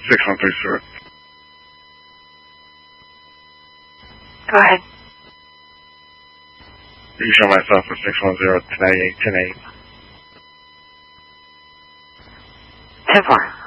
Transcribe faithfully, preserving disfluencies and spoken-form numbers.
six one three, sir. Go ahead. You can show myself for six one zero, ten eight, ten eight. ten four.